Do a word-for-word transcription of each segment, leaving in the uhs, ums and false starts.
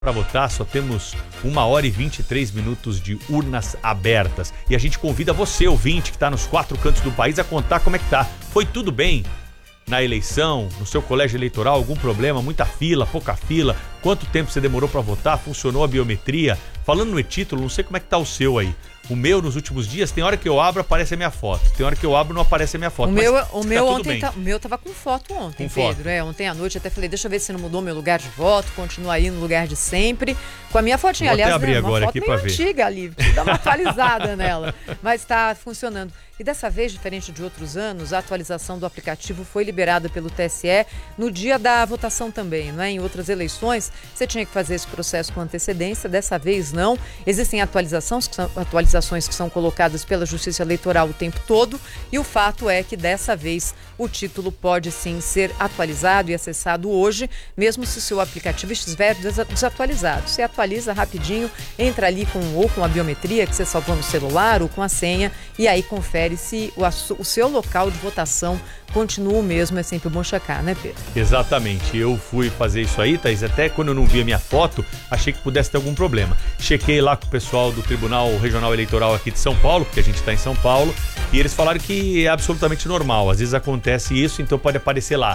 para votar, só temos uma hora e vinte e três minutos de urnas abertas. E a gente convida você, ouvinte, que está nos quatro cantos do país, a contar como é que tá. Foi tudo bem na eleição, no seu colégio eleitoral? Algum problema? Muita fila, pouca fila? Quanto tempo você demorou para votar? Funcionou a biometria? Falando no e-título, não sei como é que tá o seu aí. O meu, nos últimos dias, tem hora que eu abro, aparece a minha foto. Tem hora que eu abro, não aparece a minha foto. O Mas meu, tá o meu ontem, bem. tá, o meu tava com foto ontem, com Pedro. Foto. É, ontem à noite até falei, deixa eu ver se não mudou meu lugar de voto, continua aí no lugar de sempre. Com a minha fotinha, Vou aliás, até abrir né, agora uma aqui foto pra meio ver. antiga ali, dá uma atualizada nela. Mas tá funcionando. E dessa vez, diferente de outros anos, a atualização do aplicativo foi liberada pelo T S E no dia da votação também, não é? Em outras eleições, você tinha que fazer esse processo com antecedência, dessa vez não. Existem atualizações que são, atualizações que são colocadas pela Justiça Eleitoral o tempo todo, e o fato é que dessa vez o título pode sim ser atualizado e acessado hoje, mesmo se o seu aplicativo estiver desatualizado. Você atualiza rapidinho, entra ali com ou com a biometria que você salvou no celular ou com a senha, e aí confere se o, o seu local de votação continua o mesmo. É sempre bom checar, né, Pedro? Exatamente. Eu fui fazer isso aí, Thaís, até quando eu não vi a minha foto, achei que pudesse ter algum problema. Chequei lá com o pessoal do Tribunal Regional Eleitoral aqui de São Paulo, porque a gente está em São Paulo, e eles falaram que é absolutamente normal. Às vezes acontece isso, então pode aparecer lá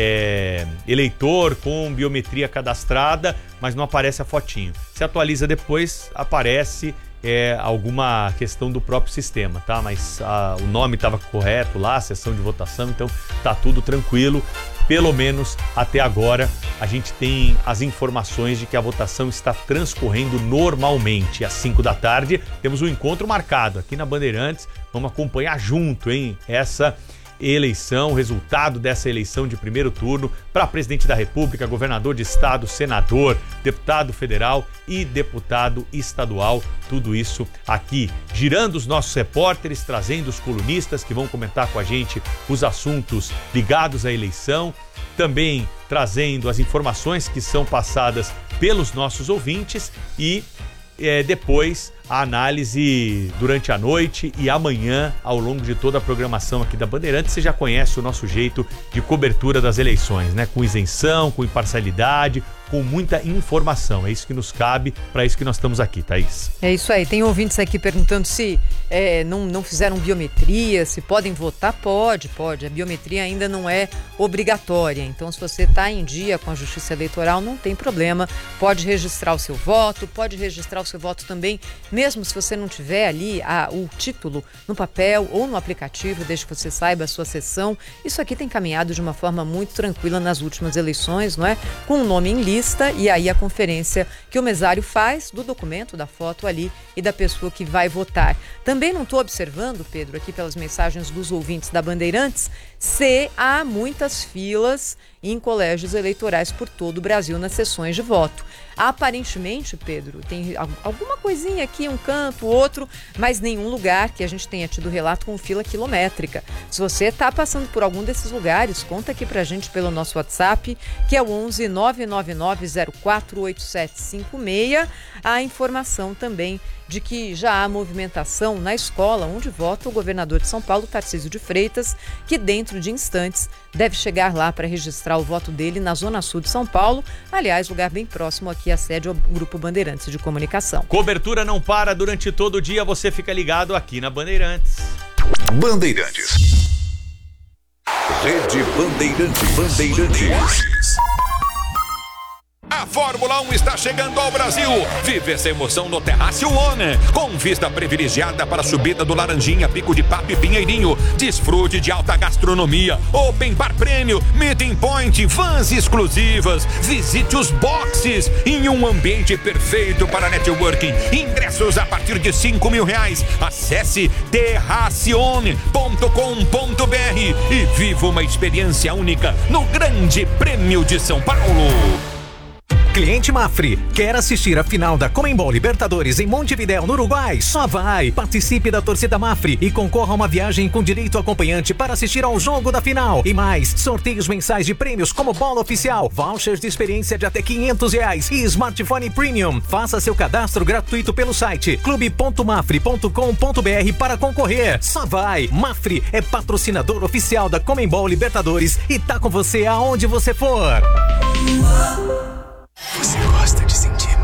É, eleitor com biometria cadastrada, mas não aparece a fotinho. Se atualiza depois, aparece é, alguma questão do próprio sistema, tá? Mas a, o nome estava correto lá, a sessão de votação, então tá tudo tranquilo. Pelo menos até agora a gente tem as informações de que a votação está transcorrendo normalmente. Às cinco da tarde temos um encontro marcado aqui na Bandeirantes. Vamos acompanhar junto, hein? Essa eleição, o resultado dessa eleição de primeiro turno para presidente da República, governador de estado, senador, deputado federal e deputado estadual. Tudo isso aqui, girando os nossos repórteres, trazendo os colunistas que vão comentar com a gente os assuntos ligados à eleição, também trazendo as informações que são passadas pelos nossos ouvintes e é, depois a análise durante a noite e amanhã ao longo de toda a programação aqui da Bandeirantes. Você já conhece o nosso jeito de cobertura das eleições, né? Com isenção, com imparcialidade, com muita informação. É isso que nos cabe, para isso que nós estamos aqui, Thaís. É isso aí. Tem ouvintes aqui perguntando se é, não, não fizeram biometria, se podem votar. Pode, pode. A biometria ainda não é obrigatória. Então, se você está em dia com a Justiça Eleitoral, não tem problema. Pode registrar o seu voto, pode registrar o seu voto também, mesmo se você não tiver ali a, o título no papel ou no aplicativo, desde que você saiba a sua sessão. Isso aqui tem caminhado de uma forma muito tranquila nas últimas eleições, não é? Com o nome em lista e aí a conferência que o mesário faz do documento, da foto ali e da pessoa que vai votar. Também não estou observando, Pedro, aqui pelas mensagens dos ouvintes da Bandeirantes, se há muitas filas em colégios eleitorais por todo o Brasil nas sessões de voto. Aparentemente, Pedro, tem alguma coisinha aqui, um canto, outro, mas nenhum lugar que a gente tenha tido relato com fila quilométrica. Se você está passando por algum desses lugares, conta aqui pra gente pelo nosso WhatsApp, que é o onze nove nove nove zero quatro oito sete cinco seis. A informação também de que já há movimentação na escola onde vota o governador de São Paulo, Tarcísio de Freitas, que dentro de instantes deve chegar lá para registrar o voto dele na Zona Sul de São Paulo. Aliás, lugar bem próximo aqui à sede ao Grupo Bandeirantes de Comunicação. Cobertura não para durante todo o dia, você fica ligado aqui na Bandeirantes. Bandeirantes. Rede Bandeirantes. Bandeirantes. A Fórmula um está chegando ao Brasil. Vive essa emoção no Terrácio One, com vista privilegiada para a subida do Laranjinha, Pico de Papo e Pinheirinho. Desfrute de alta gastronomia, open bar prêmio, meeting point, vans exclusivas. Visite os boxes em um ambiente perfeito para networking. Ingressos a partir de cinco mil reais. Acesse terracione ponto com ponto br e viva uma experiência única no Grande Prêmio de São Paulo. Cliente Mafre, quer assistir a final da Conmebol Libertadores em Montevidéu, no Uruguai? Só vai! Participe da torcida Mafre e concorra a uma viagem com direito acompanhante para assistir ao jogo da final. E mais, sorteios mensais de prêmios como bola oficial, vouchers de experiência de até quinhentos reais e smartphone premium. Faça seu cadastro gratuito pelo site clube ponto mafre ponto com ponto br para concorrer. Só vai! Mafre é patrocinador oficial da Conmebol Libertadores e tá com você aonde você for. Você